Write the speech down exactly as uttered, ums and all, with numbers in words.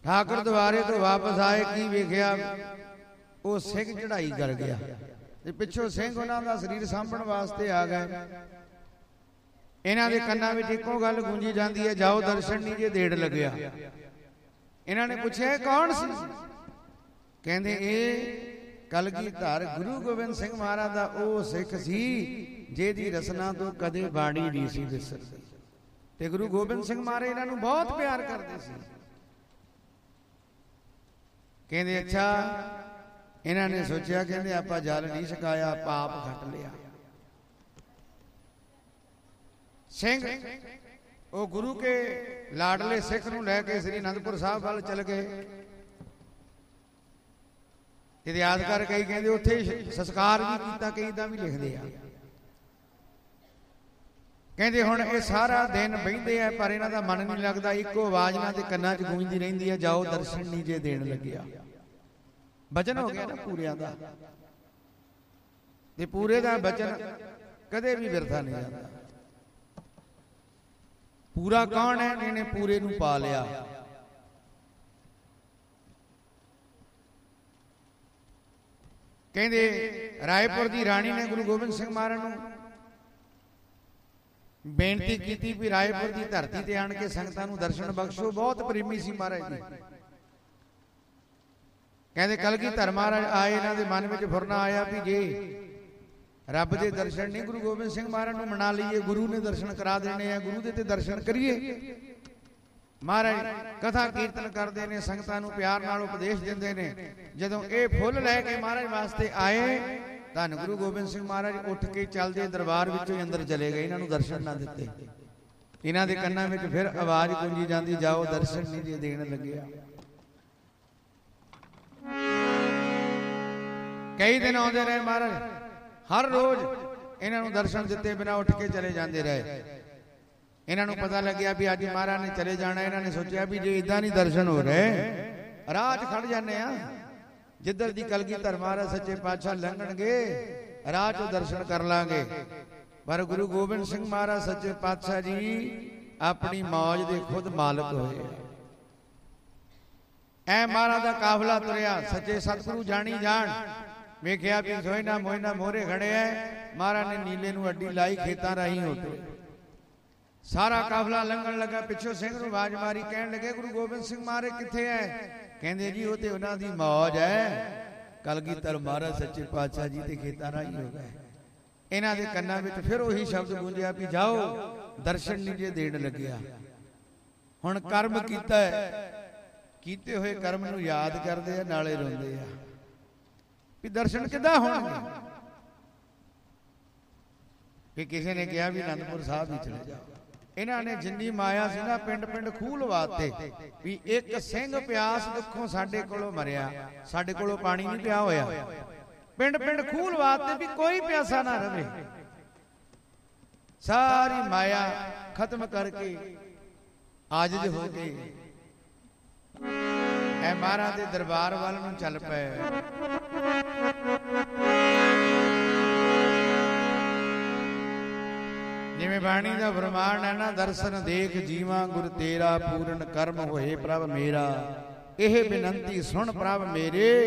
ठाकुर द्वारे तो वापस आए की वेख्या वो सिंह चढ़ाई कर गया ते पिछों सिंह उन्हां दा शरीर सांभण वास्ते आ गए। इन्हां दे कन्नां विच इक्को गल गूंजी जांदी है, जाओ दर्शन नहीं जे देड़ लग्या। इन्हां ने पुछया कौन सी? कहंदे ए कलगीधर गुरु गोबिंद सिंह महाराज दा ओ सिख सी जेदी रसना तो कदे बाणी नहीं सी विसरदी ते गुरु गोबिंद सिंह महाराज इन्हां नूं बहुत प्यार करदे सी। कहंदे अच्छा, इन्हां ने सोचा कहंदे आपां जल नहीं छकाया, पाप खट लिया। सिंह वो गुरु के लाडले सिख नूं लैके श्री आनंदपुर साहब वाल चल गए। इतिहासकार कई कहंदे उत्थे संस्कार भी कीता, कई दा भी लिखदे आ। कहंदे हुण ये सारा दिन बहिंदे आ पर इन्हां दा मन नहीं लगदा, इक्को आवाज इन्हां दे कन्नां च गूंजदी रहिंदी है, जाओ दर्शन नहीं जे देण लग्या। बचन हो गया ना पूरियां दा, ते पूरे दा बचन कदे भी व्यर्था नहीं जाता। पूरा कौन है? इन्हें पूरे नूं पा लिया। कहंदे रायपुर दी राणी ने गुरु गोबिंद सिंह महाराज नूं बेनती की भी रायपुर की धरती ते आण के संगतां नूं दर्शन बख्शो। बहुत प्रेमी सी महाराज जी। कहंदे कलगीधर महाराज आए, इन्हां दे मन विच फुरना आया भी जे रब दे दर्शन नहीं गुरु गोबिंद सिंह महाराज नूं मना लईए, गुरु ने दर्शन करा देने हैं, गुरु दे ते दर्शन करिए। महाराज कथा कीर्तन करते हैं, संगतां नूं प्यार नाल उपदेश दिंदे ने। जदों ये फुल लैके महाराज वास्ते आए, धन गुरु गोबिंद सिंह महाराज उठ के चलदे दरबार विचों अंदर चले गए। इन्हां नूं दर्शन ना दिते। इन्हां दे कन्नां विच फिर आवाज गूंजी जांदी, जाओ दर्शन नहीं जे देण लग्या। कई दिन आउंदे रहे महाराज, हर रोज इन्हां नूं दर्शन दिते बिना उठ के चले जांदे रहे। इन्हां नूं पता लग्या भी अज महाराज ने चले जाना। इन्हां ने सोचा भी जे इदां नहीं दर्शन हो रहे, राह च खड़ जाने आ, जिधर दी कलगीधर महाराज सच्चे पातशाह लंघणगे राह चों दर्शन कर लांगे। पर गुरु गोबिंद सिंह महाराज सच्चे पातशाह जी अपनी मौज दे खुद मालक होए। ऐ महाराज दा काफला तुरिया, सच्चे सतगुरु जानी जान। वेख्या भी सोयना मोयना मोहरे खड़े है, महाराज ने नीले नूं अड्डी लाई, खेतां राही होते सारा काफला लंघण लगा। पिछों सिंह नूं आवाज मारी, कहण लगे गुरु गोबिंद सिंह महाराज किथे है? कहंदे जी वो ते उन्हां दी मौज है, कलगीधर महाराज सच्चे पातशाह जी ते खेतां राही हो गए। इन्हां दे कन्नां विच फिर ओही शब्द गूंजिया भी जाओ दर्शन नहीं जे देण लग्या। हुण कर्म कीता है, कीते होए कर्म नूं याद करदे आ, नाले रोंदे आ भी दर्शन किदां होणगे। कि किसी ने कहा भी आनंदपुर साहब ही चले जाओ। इन्हां ने जिन्नी माया सी ना पिंड पिंड खूह लवाते भी एक सिंह प्यास दुखों साडे कोलों मरिया, साडे कोलों पानी नहीं पिया होया। पिंड पिंड खूह लवाते भी कोई प्यासा ना रहे। सारी माया खत्म करके आजिज हो गए ऐ महाराज दे दरबार वाल नूं चल पे। जिवें बाणी दा फरमान है ना, दर्शन देख जीवा गुर तेरा, पूर्ण कर्म होए प्रभ मेरा। एह बिनंती सुन प्रभ मेरे,